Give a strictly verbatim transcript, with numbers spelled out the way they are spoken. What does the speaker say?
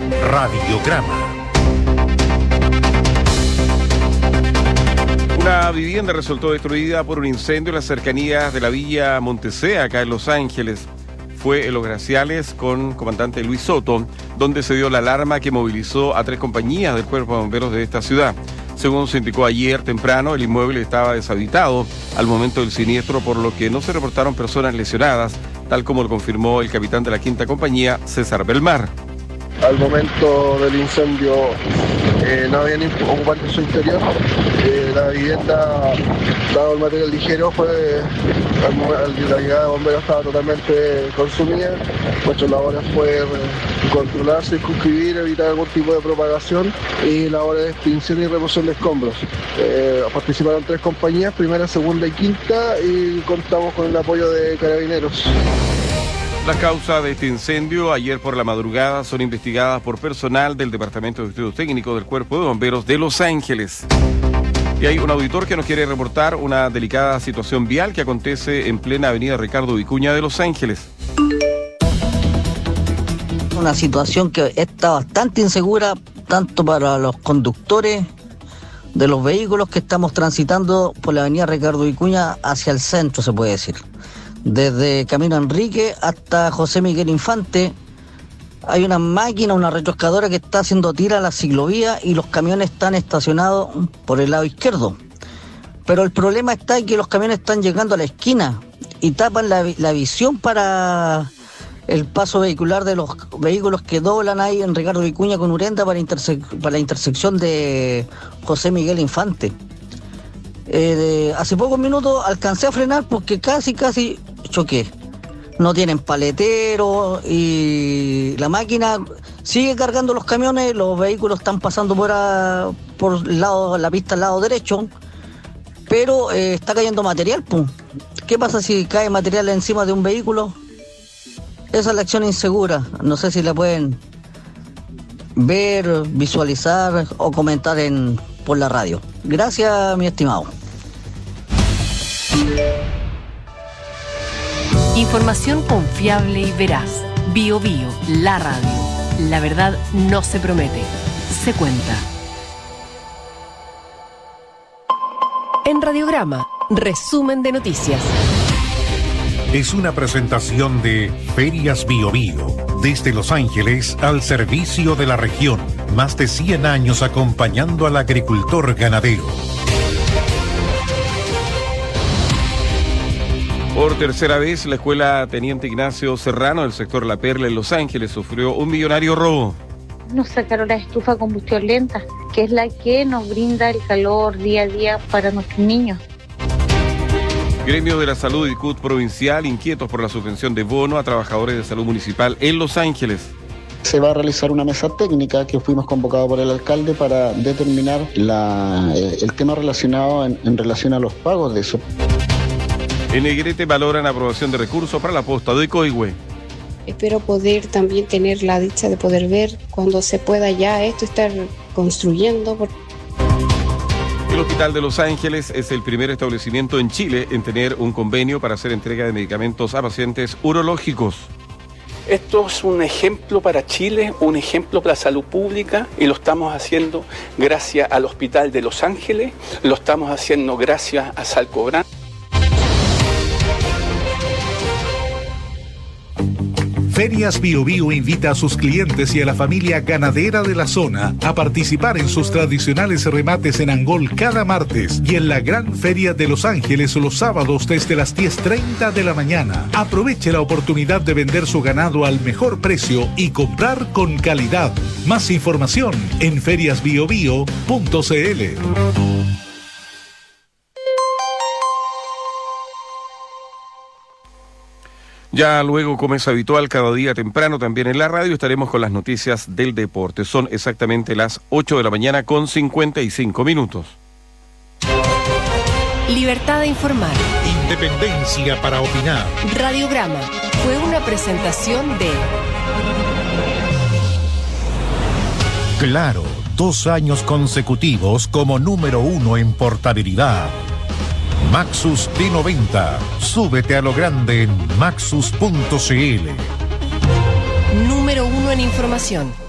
Radiograma. Una vivienda resultó destruida por un incendio en las cercanías de la Villa Montesea, acá en Los Ángeles. Fue en Los Graciales con comandante Luis Soto, donde se dio la alarma que movilizó a tres compañías del Cuerpo de Bomberos de esta ciudad. Según se indicó ayer temprano, el inmueble estaba deshabitado al momento del siniestro, por lo que no se reportaron personas lesionadas, tal como lo confirmó el capitán de la quinta compañía, César Belmar. Al momento del incendio eh, no había ni ocupantes en su interior. Eh, la vivienda, dado el material ligero, fue al, la llegada de bomberos estaba totalmente consumida. Nuestras labores fue controlar, circunscribir, evitar algún tipo de propagación y labores de extinción y remoción de escombros. Eh, participaron tres compañías, primera, segunda y quinta, y contamos con el apoyo de carabineros. Las causas de este incendio ayer por la madrugada son investigadas por personal del Departamento de Estudios Técnicos del Cuerpo de Bomberos de Los Ángeles. Y hay un auditor que nos quiere reportar una delicada situación vial que acontece en plena avenida Ricardo Vicuña de Los Ángeles. Una situación que está bastante insegura, tanto para los conductores de los vehículos que estamos transitando por la avenida Ricardo Vicuña hacia el centro, se puede decir. Desde Camino Enrique hasta José Miguel Infante hay una máquina, una retroexcavadora que está haciendo tira a la ciclovía y los camiones están estacionados por el lado izquierdo. Pero el problema está en que los camiones están llegando a la esquina y tapan la, la visión para el paso vehicular de los vehículos que doblan ahí en Ricardo Vicuña con Urenda para, interse- para la intersección de José Miguel Infante. Eh, de, hace pocos minutos alcancé a frenar porque casi, casi choqué. No tienen paletero y la máquina sigue cargando los camiones, los vehículos están pasando por, a, por el lado, la pista al lado derecho, pero eh, está cayendo material, pues. ¿Qué pasa si cae material encima de un vehículo? Esa es la acción insegura. No sé si la pueden ver, visualizar o comentar en, por la radio. Gracias, mi estimado. Información confiable y veraz. Bio Bio, la radio. La verdad no se promete, se cuenta. En Radiograma, resumen de noticias. Es una presentación de Ferias Bio Bio, desde Los Ángeles al servicio de la región. Más de cien años acompañando al agricultor ganadero. Por tercera vez, la escuela Teniente Ignacio Serrano del sector La Perla en Los Ángeles sufrió un millonario robo. Nos sacaron la estufa a combustión lenta, que es la que nos brinda el calor día a día para nuestros niños. Gremio de la Salud y C U T provincial inquietos por la suspensión de bono a trabajadores de salud municipal en Los Ángeles. Se va a realizar una mesa técnica que fuimos convocados por el alcalde para determinar la, el tema relacionado en, en relación a los pagos de eso. En Negrete valoran aprobación de recursos para la posta de Coihue. Espero poder también tener la dicha de poder ver cuando se pueda ya esto estar construyendo. Por... El Hospital de Los Ángeles es el primer establecimiento en Chile en tener un convenio para hacer entrega de medicamentos a pacientes urológicos. Esto es un ejemplo para Chile, un ejemplo para la salud pública y lo estamos haciendo gracias al Hospital de Los Ángeles, lo estamos haciendo gracias a Salcobran. Ferias Bio Bio invita a sus clientes y a la familia ganadera de la zona a participar en sus tradicionales remates en Angol cada martes y en la Gran Feria de Los Ángeles los sábados desde las diez treinta de la mañana. Aproveche la oportunidad de vender su ganado al mejor precio y comprar con calidad. Más información en ferias bio bio punto c l. Ya luego, como es habitual, cada día temprano también en la radio estaremos con las noticias del deporte. Son exactamente las ocho de la mañana con cincuenta y cinco minutos. Libertad de informar. Independencia para opinar. Radiograma fue una presentación de... Claro, dos años consecutivos como número uno en portabilidad. Maxus T noventa. Súbete a lo grande en maxus punto c l. Número uno en información.